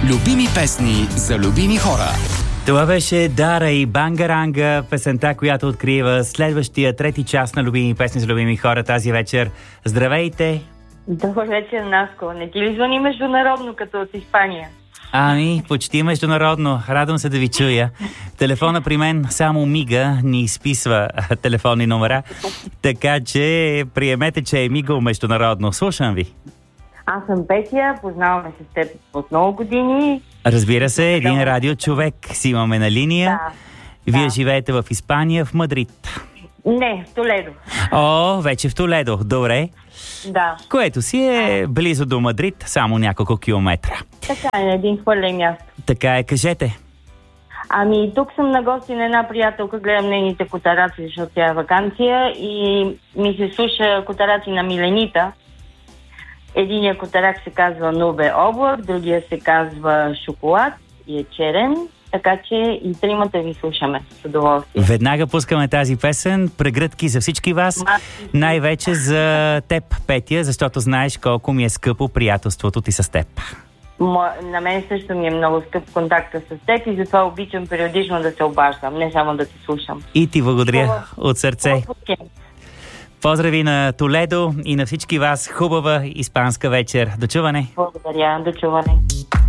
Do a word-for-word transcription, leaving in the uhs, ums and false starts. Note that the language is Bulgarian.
Любими песни за любими хора. Това беше Дара и Бангаранга, песента, която открива следващия трети час на любими песни за любими хора тази вечер. Здравейте! Добър вечер, Наско. Не ти ли звъни международно, като от Испания? Ами, почти международно. Радвам се да ви чуя. Телефона при мен само мига, ни изписва телефонни номера, така че приемете, че е мигал международно. Слушам ви. Аз съм Петя, познаваме се с теб от много години. Разбира се, един да, радиочовек си имаме на линия. Да, Вие да. живеете в Испания, в Мадрид. Не, в Толедо. О, вече в Толедо. Добре. Да. Което си е близо до Мадрид, само няколко километра. Така е, на един хвърлен място. Така е, кажете. Ами, тук съм на гости на една приятелка, гледам нейните котараци, защото тя е ваканция и ми се слуша котараци на Миленита. Единият котарак се казва Нубе облак, другия се казва Шоколад и е черен, така че и тримата ви слушаме с удоволствие. Веднага пускаме тази песен. Прегръдки за всички вас, най-вече за теб, Петя, защото знаеш колко ми е скъпо приятелството ти с теб. На мен също ми е много скъп контакта с теб и затова обичам периодично да се обаждам, не само да те слушам. И ти благодаря Хубав. От сърце. Хубав. Поздрави на Толедо и на всички вас. Хубава испанска вечер. До чуване! Благодаря, до чуване!